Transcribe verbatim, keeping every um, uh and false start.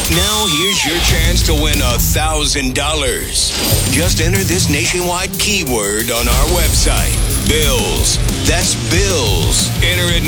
Now here's your chance to win a thousand dollars. Just enter this nationwide keyword on our website. Bills. That's bills. Enter it